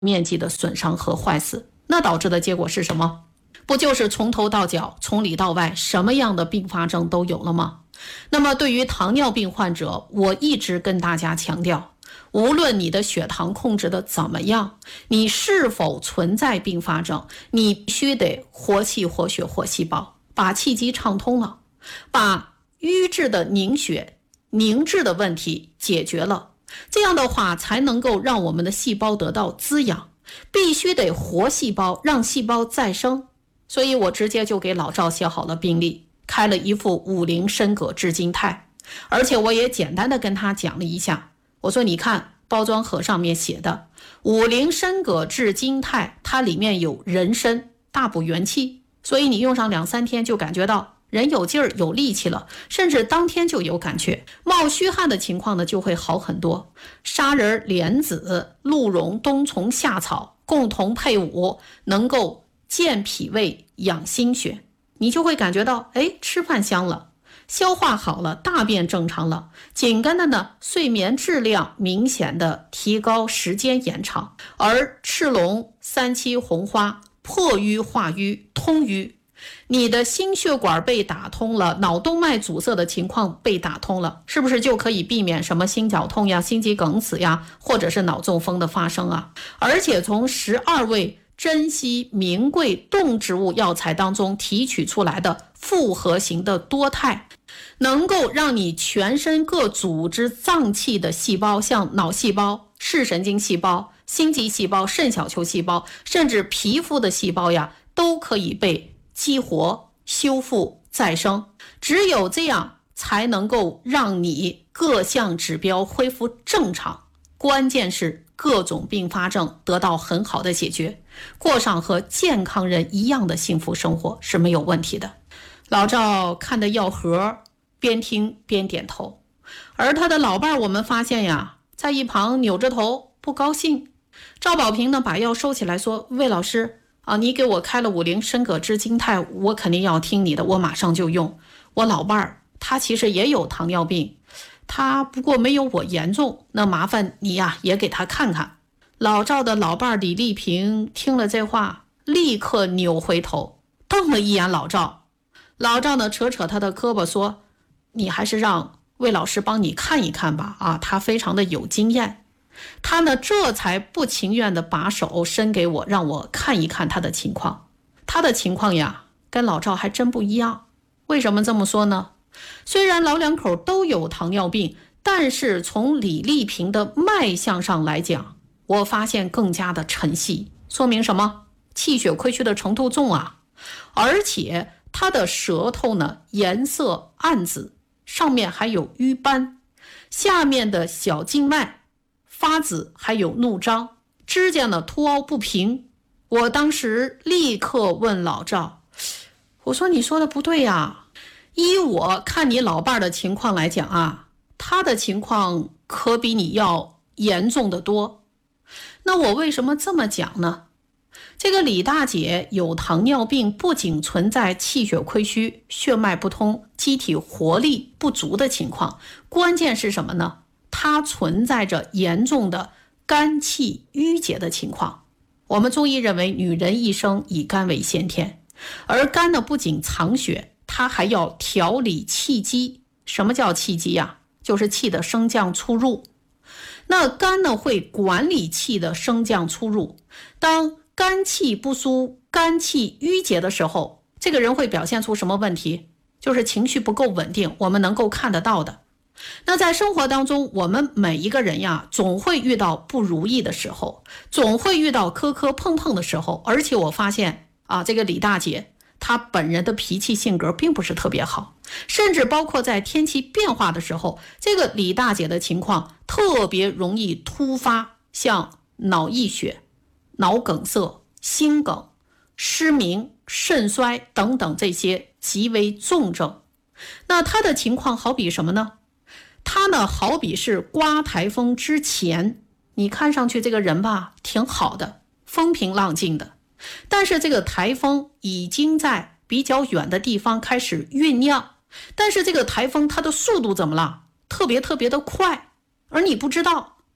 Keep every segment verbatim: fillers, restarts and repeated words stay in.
面积的损伤和坏死。那导致的结果是什么？不就是从头到脚，从里到外，什么样的并发症都有了吗？那么对于糖尿病患者，我一直跟大家强调，无论你的血糖控制的怎么样，你是否存在并发症，你必须得活气活血活细胞，把气机畅通了，把瘀滞的凝血凝滞的问题解决了，这样的话才能够让我们的细胞得到滋养，必须得活细胞，让细胞再生。所以我直接就给老赵写好了病历，开了一副五苓参葛炙金肽，而且我也简单的跟他讲了一下，我说你看包装盒上面写的五苓参葛炙金肽，它里面有人参，大补元气，所以你用上两三天就感觉到人有劲儿有力气了，甚至当天就有感觉，冒虚汗的情况呢就会好很多。砂仁、莲子、鹿茸、冬虫夏草共同配伍，能够健脾胃养心血，你就会感觉到哎，吃饭香了，消化好了，大便正常了，紧跟着呢睡眠质量明显的提高，时间延长。而赤龙、三七红花破瘀化瘀通瘀，你的心血管被打通了，脑动脉阻塞的情况被打通了，是不是就可以避免什么心绞痛呀、心肌梗死呀，或者是脑中风的发生啊？而且从十二味珍稀名贵动植物药材当中提取出来的复合型的多肽，能够让你全身各组织脏器的细胞，像脑细胞、视神经细胞、心肌细胞、肾小球细胞，甚至皮肤的细胞呀，都可以被激活、修复、再生。只有这样才能够让你各项指标恢复正常，关键是各种并发症得到很好的解决，过上和健康人一样的幸福生活是没有问题的。老赵看的药盒，边听边点头，而他的老伴儿我们发现呀，在一旁扭着头不高兴。赵宝平呢把药收起来说，魏老师啊，你给我开了五苓参葛炙金肽，我肯定要听你的，我马上就用。我老伴儿他其实也有糖尿病，他不过没有我严重，那麻烦你呀也给他看看。老赵的老伴李丽萍听了这话，立刻扭回头瞪了一眼老赵。老赵呢扯扯他的胳膊说，你还是让魏老师帮你看一看吧，啊，他非常的有经验。他呢这才不情愿的把手伸给我，让我看一看他的情况。他的情况呀跟老赵还真不一样。为什么这么说呢？虽然老两口都有糖尿病，但是从李丽萍的脉象上来讲，我发现更加的沉细，说明什么？气血亏虚的程度重啊。而且他的舌头呢颜色暗紫，上面还有瘀斑，下面的小静脉发紫，还有怒张，指甲呢凸凹不平。我当时立刻问老赵，我说你说的不对呀，依我看你老伴的情况来讲啊，他的情况可比你要严重的多。那我为什么这么讲呢？这个李大姐有糖尿病，不仅存在气血亏虚、血脉不通、机体活力不足的情况，关键是什么呢？它存在着严重的肝气郁结的情况。我们中医认为女人一生以肝为先天，而肝呢不仅藏血，它还要调理气机。什么叫气机呀？就是气的升降出入。那肝呢会管理气的升降出入，当肝气不苏、肝气郁结的时候，这个人会表现出什么问题？就是情绪不够稳定，我们能够看得到的。那在生活当中，我们每一个人呀，总会遇到不如意的时候，总会遇到磕磕碰碰的时候。而且我发现啊，这个李大姐她本人的脾气性格并不是特别好，甚至包括在天气变化的时候，这个李大姐的情况特别容易突发，像脑溢血、脑梗塞、心梗、失明、肾衰等等这些极为重症。那她的情况好比什么呢？她呢好比是刮台风之前，你看上去这个人吧挺好的，风平浪静的，但是这个台风已经在比较远的地方开始酝酿，但是这个台风它的速度怎么了？特别特别的快，而你不知道，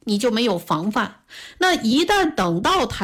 你就没有防范。那一旦等到